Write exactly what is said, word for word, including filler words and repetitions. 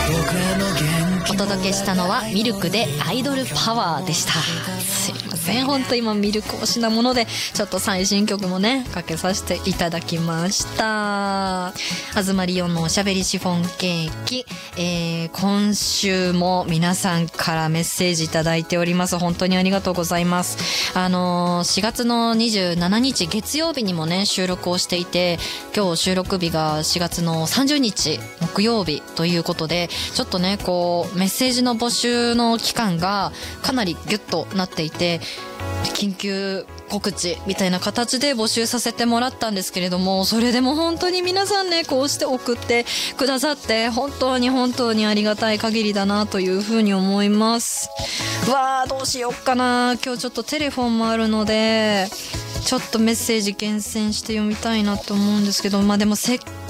お届けしたのはミルクでアイドルパワーでした。すいません、本当今ミルク推しなものでちょっと最新曲もねかけさせていただきました。東リオンのおしゃべりシフォンケーキ、えー、今週も皆さんからメッセージいただいております。本当にありがとうございます。あのー、しがつのにじゅうしちにち月曜日にもね収録をしていて、今日収録日がしがつのさんじゅうにち木曜日ということで、ちょっとねこうメッセージの募集の期間がかなりギュッとなっていて、緊急告知みたいな形で募集させてもらったんですけれども、それでも本当に皆さんねこうして送ってくださって本当に本当にありがたい限りだなというふうに思います。わー、どうしよっかな。今日ちょっとテレフォンもあるのでちょっとメッセージ厳選して読みたいなと思うんですけど、まあでもせっ